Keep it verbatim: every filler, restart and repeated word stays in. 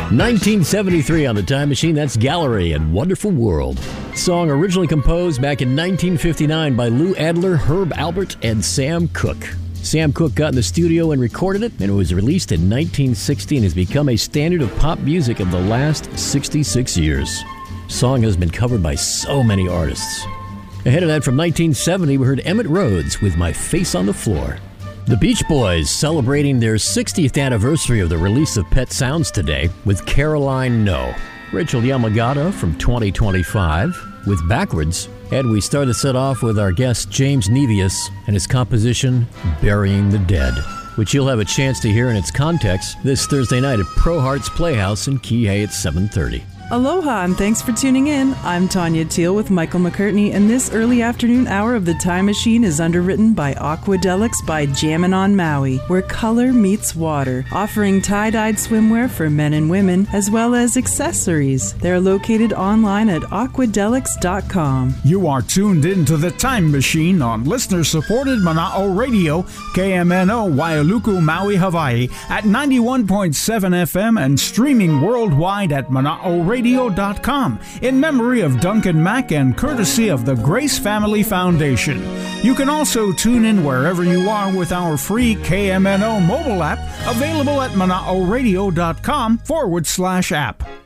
nineteen seventy-three on the Time Machine, that's Gallery and Wonderful World. Song originally composed back in nineteen fifty-nine by Lou Adler, Herb Alpert, and Sam Cooke. Sam Cooke got in the studio and recorded it, and it was released in nineteen sixty and has become a standard of pop music of the last sixty-six years. Song has been covered by so many artists. Ahead of that, from nineteen seventy, we heard Emmett Rhodes with My Face on the Floor. The Beach Boys celebrating their sixtieth anniversary of the release of Pet Sounds today with Caroline No. Rachel Yamagata from twenty twenty-five with Backwards. And we start the set off with our guest James Nevius and his composition Burying the Dead, which you'll have a chance to hear in its context this Thursday night at Pro Hearts Playhouse in Kihei at seven thirty. Aloha and thanks for tuning in. I'm Tanya Teal with Michael McCartney, and this early afternoon hour of the Time Machine is underwritten by Aquadelics by Jammin' on Maui, where color meets water, offering tie-dyed swimwear for men and women, as well as accessories. They're located online at aquadelics dot com. You are tuned in to the Time Machine on listener-supported Mana'o Radio, K M N O Wailuku, Maui, Hawaii, at ninety-one point seven F M and streaming worldwide at Mana'o Radio. radio dot com in memory of Duncan Mack and courtesy of the Grace Family Foundation. You can also tune in wherever you are with our free K M N O mobile app available at Mana'o Radio dot com forward slash app.